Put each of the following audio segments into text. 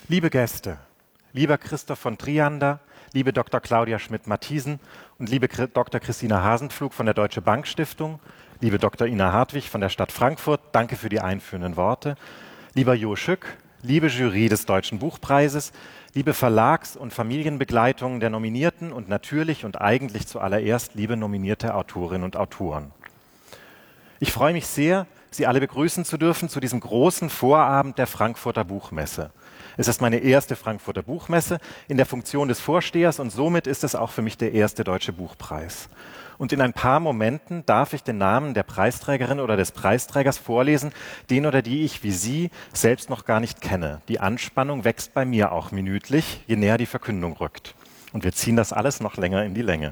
Liebe Gäste, lieber Christoph von Triander, liebe Dr. Claudia Schmidt-Mathiesen und liebe Dr. Christina Hasenpflug von der Deutsche Bank Stiftung, liebe Dr. Ina Hartwig von der Stadt Frankfurt, danke für die einführenden Worte, lieber Jo Schück, liebe Jury des Deutschen Buchpreises, liebe Verlags- und Familienbegleitungen der Nominierten und natürlich und eigentlich zuallererst liebe nominierte Autorinnen und Autoren. Ich freue mich sehr, Sie alle begrüßen zu dürfen zu diesem großen Vorabend der Frankfurter Buchmesse. Es ist meine erste Frankfurter Buchmesse in der Funktion des Vorstehers und somit ist es auch für mich der erste Deutsche Buchpreis. Und in ein paar Momenten darf ich den Namen der Preisträgerin oder des Preisträgers vorlesen, den oder die ich wie Sie selbst noch gar nicht kenne. Die Anspannung wächst bei mir auch minütlich, je näher die Verkündung rückt. Und wir ziehen das alles noch länger in die Länge.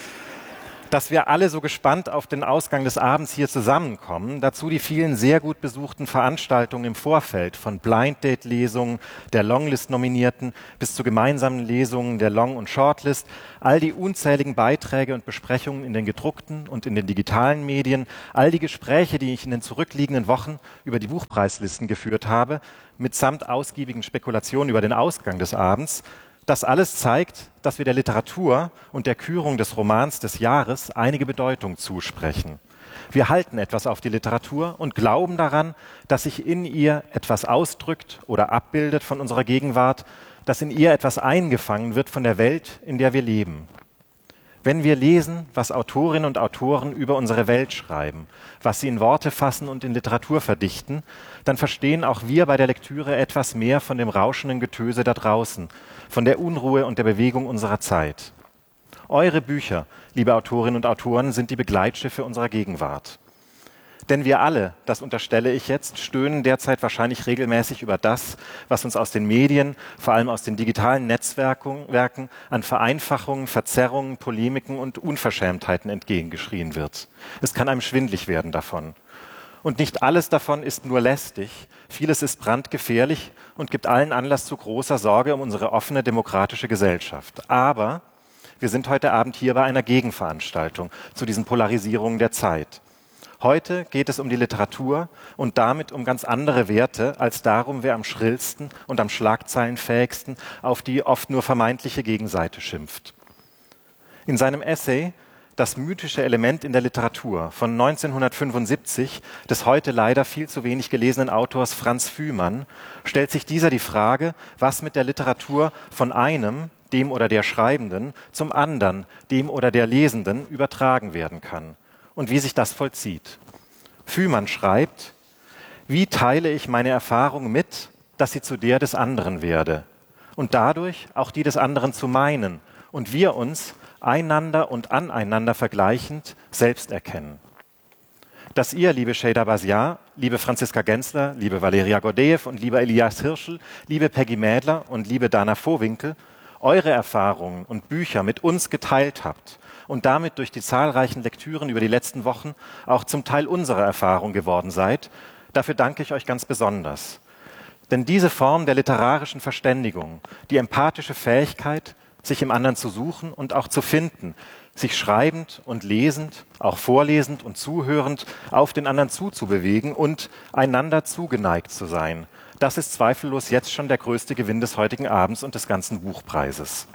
Dass wir alle so gespannt auf den Ausgang des Abends hier zusammenkommen, dazu die vielen sehr gut besuchten Veranstaltungen im Vorfeld, von Blind-Date-Lesungen der Longlist-Nominierten bis zu gemeinsamen Lesungen der Long- und Shortlist, all die unzähligen Beiträge und Besprechungen in den gedruckten und in den digitalen Medien, all die Gespräche, die ich in den zurückliegenden Wochen über die Buchpreislisten geführt habe, mitsamt ausgiebigen Spekulationen über den Ausgang des Abends. Das alles zeigt, dass wir der Literatur und der Kürung des Romans des Jahres einige Bedeutung zusprechen. Wir halten etwas auf die Literatur und glauben daran, dass sich in ihr etwas ausdrückt oder abbildet von unserer Gegenwart, dass in ihr etwas eingefangen wird von der Welt, in der wir leben. Wenn wir lesen, was Autorinnen und Autoren über unsere Welt schreiben, was sie in Worte fassen und in Literatur verdichten, dann verstehen auch wir bei der Lektüre etwas mehr von dem rauschenden Getöse da draußen, von der Unruhe und der Bewegung unserer Zeit. Eure Bücher, liebe Autorinnen und Autoren, sind die Begleitschiffe unserer Gegenwart. Denn wir alle, das unterstelle ich jetzt, stöhnen derzeit wahrscheinlich regelmäßig über das, was uns aus den Medien, vor allem aus den digitalen Netzwerken, an Vereinfachungen, Verzerrungen, Polemiken und Unverschämtheiten entgegengeschrien wird. Es kann einem schwindlig werden davon. Und nicht alles davon ist nur lästig, vieles ist brandgefährlich und gibt allen Anlass zu großer Sorge um unsere offene demokratische Gesellschaft. Aber wir sind heute Abend hier bei einer Gegenveranstaltung zu diesen Polarisierungen der Zeit. Heute geht es um die Literatur und damit um ganz andere Werte, als darum, wer am schrillsten und am schlagzeilenfähigsten auf die oft nur vermeintliche Gegenseite schimpft. In seinem Essay Das mythische Element in der Literatur von 1975 des heute leider viel zu wenig gelesenen Autors Franz Fühmann stellt sich dieser die Frage, was mit der Literatur von einem, dem oder der Schreibenden, zum anderen, dem oder der Lesenden, übertragen werden kann und wie sich das vollzieht. Fühmann schreibt: Wie teile ich meine Erfahrung mit, dass sie zu der des anderen werde und dadurch auch die des anderen zu meinen und wir uns einander und aneinander vergleichend selbst erkennen. Dass ihr, liebe Şeyda Basiar, liebe Franziska Gensler, liebe Valeria Gordeev und lieber Elias Hirschl, liebe Peggy Mädler und liebe Dana Vohwinkel, eure Erfahrungen und Bücher mit uns geteilt habt und damit durch die zahlreichen Lektüren über die letzten Wochen auch zum Teil unserer Erfahrung geworden seid, dafür danke ich euch ganz besonders. Denn diese Form der literarischen Verständigung, die empathische Fähigkeit, sich im anderen zu suchen und auch zu finden, sich schreibend und lesend, auch vorlesend und zuhörend auf den anderen zuzubewegen und einander zugeneigt zu sein, das ist zweifellos jetzt schon der größte Gewinn des heutigen Abends und des ganzen Buchpreises.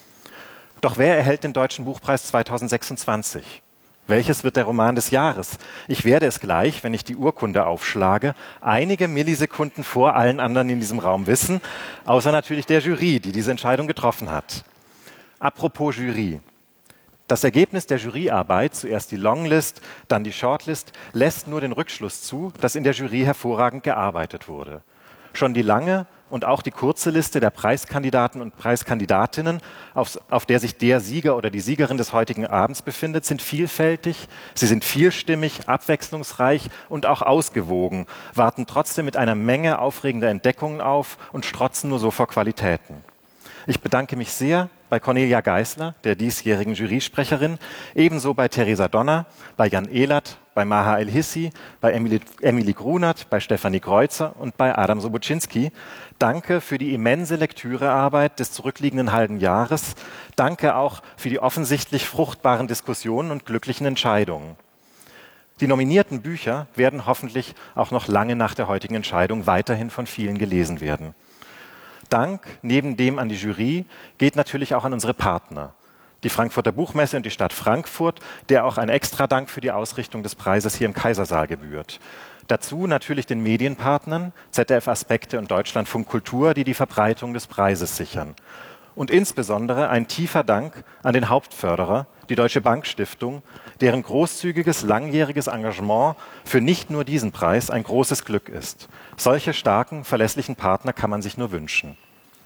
Doch wer erhält den Deutschen Buchpreis 2026? Welches wird der Roman des Jahres? Ich werde es gleich, wenn ich die Urkunde aufschlage, einige Millisekunden vor allen anderen in diesem Raum wissen, außer natürlich der Jury, die diese Entscheidung getroffen hat. Apropos Jury. Das Ergebnis der Juryarbeit, zuerst die Longlist, dann die Shortlist, lässt nur den Rückschluss zu, dass in der Jury hervorragend gearbeitet wurde. Schon die lange und auch die kurze Liste der Preiskandidaten und Preiskandidatinnen, auf der sich der Sieger oder die Siegerin des heutigen Abends befindet, sind vielfältig, sie sind vielstimmig, abwechslungsreich und auch ausgewogen, warten trotzdem mit einer Menge aufregender Entdeckungen auf und strotzen nur so vor Qualitäten. Ich bedanke mich sehr bei Cornelia Geisler, der diesjährigen Jurysprecherin, ebenso bei Theresa Donner, bei Jan Ehlert, bei Maha El-Hissi, bei Emily Grunert, bei Stefanie Kreuzer und bei Adam Sobuczynski. Danke für die immense Lektürearbeit des zurückliegenden halben Jahres. Danke auch für die offensichtlich fruchtbaren Diskussionen und glücklichen Entscheidungen. Die nominierten Bücher werden hoffentlich auch noch lange nach der heutigen Entscheidung weiterhin von vielen gelesen werden. Dank neben dem an die Jury geht natürlich auch an unsere Partner. Die Frankfurter Buchmesse und die Stadt Frankfurt, der auch ein Extradank für die Ausrichtung des Preises hier im Kaisersaal gebührt. Dazu natürlich den Medienpartnern, ZDF Aspekte und Deutschlandfunk Kultur, die die Verbreitung des Preises sichern. Und insbesondere ein tiefer Dank an den Hauptförderer, die Deutsche Bankstiftung, deren großzügiges, langjähriges Engagement für nicht nur diesen Preis ein großes Glück ist. Solche starken, verlässlichen Partner kann man sich nur wünschen.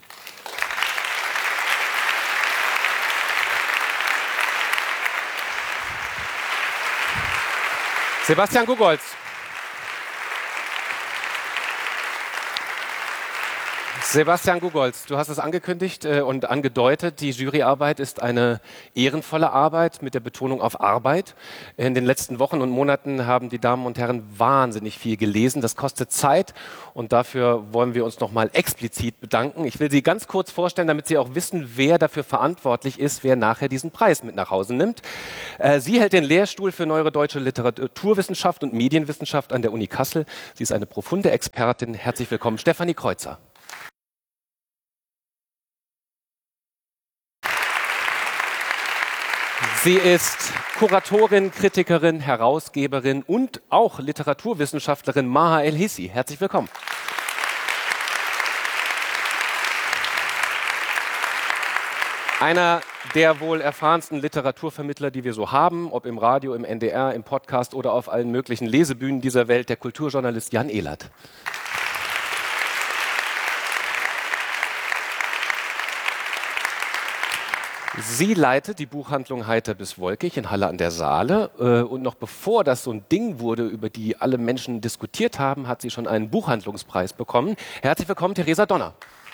Sebastian Gugolz. Sebastian Gugolz, du hast es angekündigt und angedeutet, die Juryarbeit ist eine ehrenvolle Arbeit mit der Betonung auf Arbeit. In den letzten Wochen und Monaten haben die Damen und Herren wahnsinnig viel gelesen. Das kostet Zeit und dafür wollen wir uns nochmal explizit bedanken. Ich will Sie ganz kurz vorstellen, damit Sie auch wissen, wer dafür verantwortlich ist, wer nachher diesen Preis mit nach Hause nimmt. Sie hält den Lehrstuhl für Neuere Deutsche Literaturwissenschaft und Medienwissenschaft an der Uni Kassel. Sie ist eine profunde Expertin. Herzlich willkommen, Stefanie Kreuzer. Sie ist Kuratorin, Kritikerin, Herausgeberin und auch Literaturwissenschaftlerin Maha El-Hissi. Herzlich willkommen. Einer der wohl erfahrensten Literaturvermittler, die wir so haben, ob im Radio, im NDR, im Podcast oder auf allen möglichen Lesebühnen dieser Welt, der Kulturjournalist Jan Ehlert. Sie leitet die Buchhandlung Heiter bis Wolkig in Halle an der Saale. Und noch bevor das so ein Ding wurde, über die alle Menschen diskutiert haben, hat sie schon einen Buchhandlungspreis bekommen. Herzlich willkommen, Theresa Donner.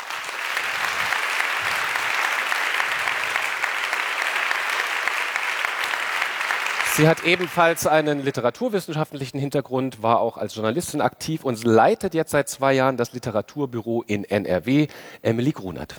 Sie hat ebenfalls einen literaturwissenschaftlichen Hintergrund, war auch als Journalistin aktiv und leitet jetzt seit 2 Jahren das Literaturbüro in NRW. Emily Grunert.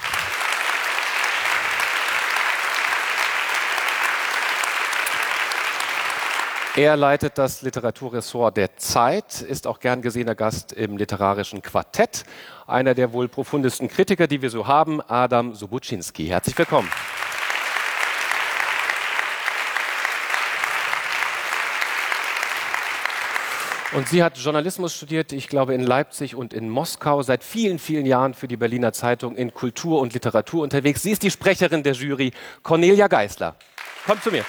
Er leitet das Literaturressort der Zeit, ist auch gern gesehener Gast im literarischen Quartett. Einer der wohl profundesten Kritiker, die wir so haben, Adam Subocinski. Herzlich willkommen. Und sie hat Journalismus studiert, ich glaube in Leipzig und in Moskau, seit vielen, vielen Jahren für die Berliner Zeitung in Kultur und Literatur unterwegs. Sie ist die Sprecherin der Jury, Cornelia Geisler. Kommt zu mir.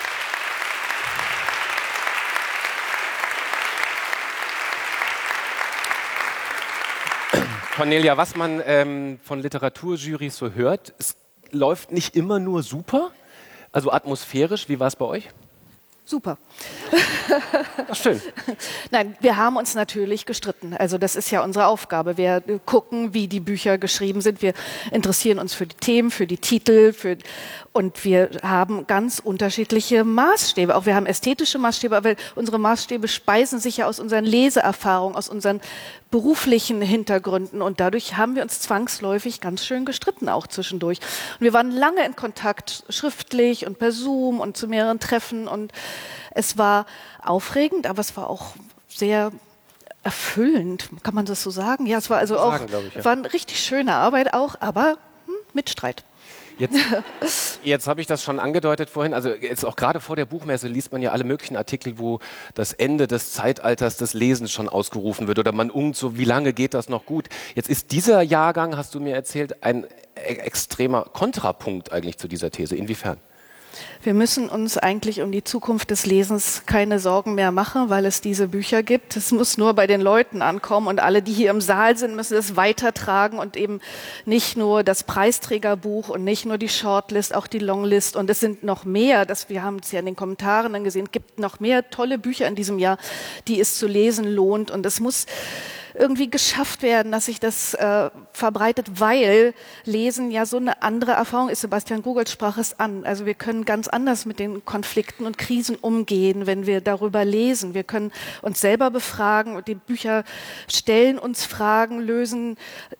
Cornelia, was man von Literaturjurys so hört, es läuft nicht immer nur super, also atmosphärisch. Wie war es bei euch? Super. Ach, schön. Nein, wir haben uns natürlich gestritten. Also das ist ja unsere Aufgabe. Wir gucken, wie die Bücher geschrieben sind. Wir interessieren uns für die Themen, für die Titel, und wir haben ganz unterschiedliche Maßstäbe. Auch wir haben ästhetische Maßstäbe, aber unsere Maßstäbe speisen sich ja aus unseren Leseerfahrungen, aus unseren beruflichen Hintergründen. Und dadurch haben wir uns zwangsläufig ganz schön gestritten, auch zwischendurch. Und wir waren lange in Kontakt, schriftlich und per Zoom und zu mehreren Treffen. Und es war aufregend, aber es war auch sehr erfüllend, kann man das so sagen? Ja, es war also auch, war eine richtig schöne Arbeit auch, aber mit Streit. Jetzt habe ich das schon angedeutet vorhin, also jetzt auch gerade vor der Buchmesse liest man ja alle möglichen Artikel, wo das Ende des Zeitalters des Lesens schon ausgerufen wird oder man so, wie lange geht das noch gut? Jetzt ist dieser Jahrgang, hast du mir erzählt, ein extremer Kontrapunkt eigentlich zu dieser These. Inwiefern? Wir müssen uns eigentlich um die Zukunft des Lesens keine Sorgen mehr machen, weil es diese Bücher gibt. Es muss nur bei den Leuten ankommen und alle, die hier im Saal sind, müssen es weitertragen und eben nicht nur das Preisträgerbuch und nicht nur die Shortlist, auch die Longlist. Und es sind noch mehr, wir haben es ja in den Kommentaren dann gesehen, es gibt noch mehr tolle Bücher in diesem Jahr, die es zu lesen lohnt. Und es muss irgendwie geschafft werden, dass sich das verbreitet, weil Lesen ja so eine andere Erfahrung ist. Sebastian Gugolz sprach es an. Also wir können ganz anders mit den Konflikten und Krisen umgehen, wenn wir darüber lesen. Wir können uns selber befragen und die Bücher stellen uns Fragen, lösen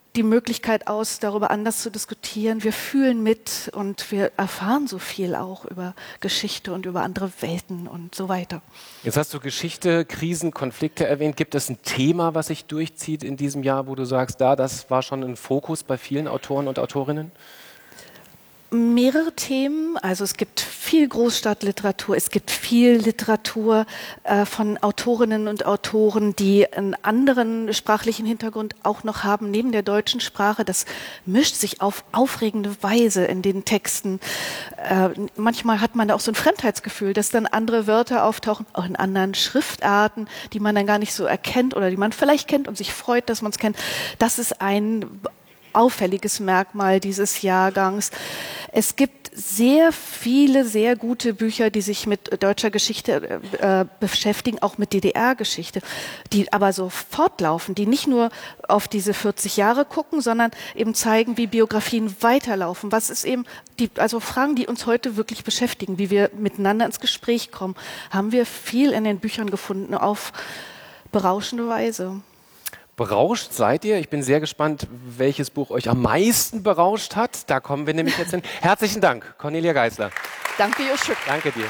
die Möglichkeit aus, darüber anders zu diskutieren. Wir fühlen mit und wir erfahren so viel auch über Geschichte und über andere Welten und so weiter. Jetzt hast du Geschichte, Krisen, Konflikte erwähnt. Gibt es ein Thema, was sich durchzieht in diesem Jahr, wo du sagst, das war schon ein Fokus bei vielen Autoren und Autorinnen? Mehrere Themen, also es gibt viel Großstadtliteratur, es gibt viel Literatur von Autorinnen und Autoren, die einen anderen sprachlichen Hintergrund auch noch haben, neben der deutschen Sprache. Das mischt sich auf aufregende Weise in den Texten. Manchmal hat man da auch so ein Fremdheitsgefühl, dass dann andere Wörter auftauchen, auch in anderen Schriftarten, die man dann gar nicht so erkennt oder die man vielleicht kennt und sich freut, dass man es kennt. Das ist ein auffälliges Merkmal dieses Jahrgangs. Es gibt sehr viele, sehr gute Bücher, die sich mit deutscher Geschichte beschäftigen, auch mit DDR-Geschichte, die aber so fortlaufen, die nicht nur auf diese 40 Jahre gucken, sondern eben zeigen, wie Biografien weiterlaufen. Was ist eben, also Fragen, die uns heute wirklich beschäftigen, wie wir miteinander ins Gespräch kommen, haben wir viel in den Büchern gefunden, auf berauschende Weise. Berauscht seid ihr? Ich bin sehr gespannt, welches Buch euch am meisten berauscht hat. Da kommen wir nämlich jetzt hin. Herzlichen Dank, Cornelia Geisler. Danke, Joschütt. Danke dir.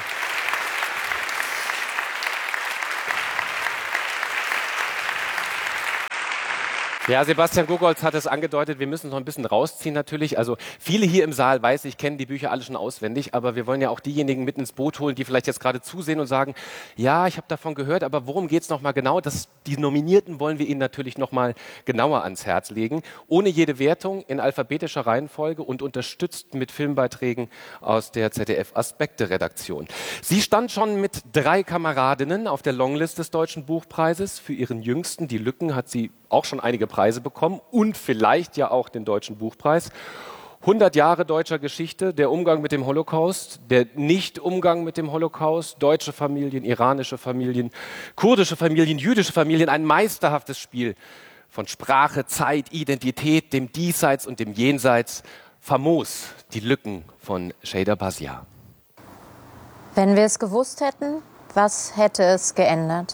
Ja, Sebastian Gogolz hat es angedeutet, wir müssen noch ein bisschen rausziehen natürlich. Also viele hier im Saal, weiß ich, kennen die Bücher alle schon auswendig, aber wir wollen ja auch diejenigen mit ins Boot holen, die vielleicht jetzt gerade zusehen und sagen, ja, ich habe davon gehört, aber worum geht es nochmal genau? Die Nominierten wollen wir Ihnen natürlich nochmal genauer ans Herz legen. Ohne jede Wertung, in alphabetischer Reihenfolge und unterstützt mit Filmbeiträgen aus der ZDF-Aspekte-Redaktion. Sie stand schon mit 3 Kameradinnen auf der Longlist des Deutschen Buchpreises. Für ihren jüngsten, Die Lücken, hat sie auch schon einige Preise bekommen und vielleicht ja auch den Deutschen Buchpreis. 100 Jahre deutscher Geschichte, der Umgang mit dem Holocaust, der Nicht-Umgang mit dem Holocaust, deutsche Familien, iranische Familien, kurdische Familien, jüdische Familien, ein meisterhaftes Spiel von Sprache, Zeit, Identität, dem Diesseits und dem Jenseits. Famos, Die Lücken von Şeyda Bazia. Wenn wir es gewusst hätten, was hätte es geändert?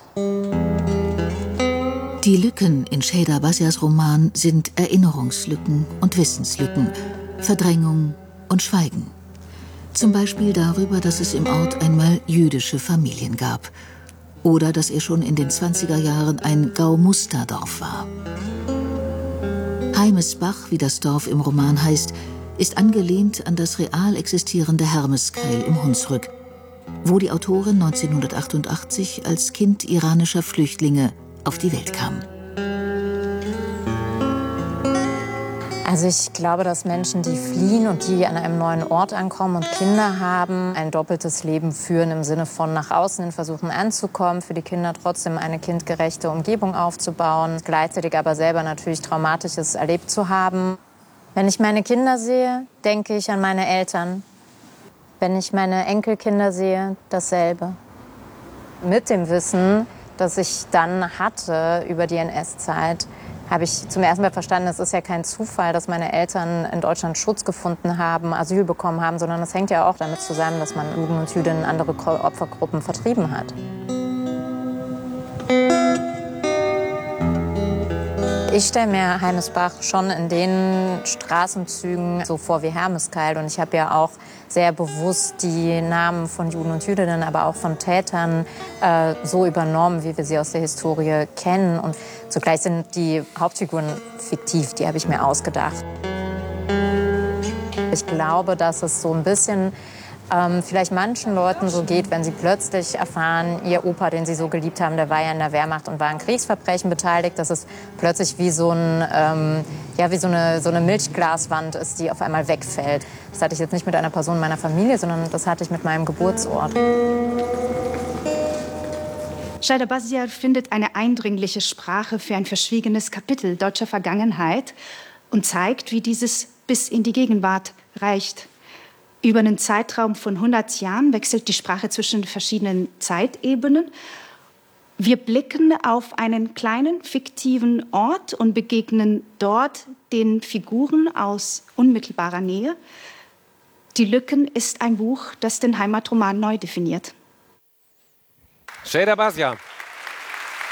Die Lücken in Şeyda Bazias Roman sind Erinnerungslücken und Wissenslücken, Verdrängung und Schweigen. Zum Beispiel darüber, dass es im Ort einmal jüdische Familien gab. Oder dass er schon in den 20er Jahren ein Gau-Muster-Dorf war. Heimesbach, wie das Dorf im Roman heißt, ist angelehnt an das real existierende Hermeskeil im Hunsrück, wo die Autorin 1988 als Kind iranischer Flüchtlinge auf die Welt kam. Also ich glaube, dass Menschen, die fliehen und die an einem neuen Ort ankommen und Kinder haben, ein doppeltes Leben führen im Sinne von nach außen hin versuchen anzukommen, für die Kinder trotzdem eine kindgerechte Umgebung aufzubauen, gleichzeitig aber selber natürlich Traumatisches erlebt zu haben. Wenn ich meine Kinder sehe, denke ich an meine Eltern. Wenn ich meine Enkelkinder sehe, dasselbe. Mit dem Wissen, das ich dann hatte über die NS-Zeit, habe ich zum ersten Mal verstanden, es ist ja kein Zufall, dass meine Eltern in Deutschland Schutz gefunden haben, Asyl bekommen haben, sondern es hängt ja auch damit zusammen, dass man Juden und Jüdinnen andere Opfergruppen vertrieben hat. Ich stelle mir Heimesbach schon in den Straßenzügen so vor wie Hermeskeil. Und ich habe ja auch sehr bewusst die Namen von Juden und Jüdinnen, aber auch von Tätern so übernommen, wie wir sie aus der Historie kennen. Und zugleich sind die Hauptfiguren fiktiv, die habe ich mir ausgedacht. Ich glaube, dass es so ein bisschen vielleicht manchen Leuten so geht, wenn sie plötzlich erfahren, ihr Opa, den sie so geliebt haben, der war ja in der Wehrmacht und war an Kriegsverbrechen beteiligt, dass es plötzlich wie so eine Milchglaswand ist, die auf einmal wegfällt. Das hatte ich jetzt nicht mit einer Person meiner Familie, sondern das hatte ich mit meinem Geburtsort. Şeyda Bazia findet eine eindringliche Sprache für ein verschwiegenes Kapitel deutscher Vergangenheit und zeigt, wie dieses bis in die Gegenwart reicht. Über einen Zeitraum von 100 Jahren wechselt die Sprache zwischen verschiedenen Zeitebenen. Wir blicken auf einen kleinen, fiktiven Ort und begegnen dort den Figuren aus unmittelbarer Nähe. Die Lücken ist ein Buch, das den Heimatroman neu definiert. Şeyda Bazia.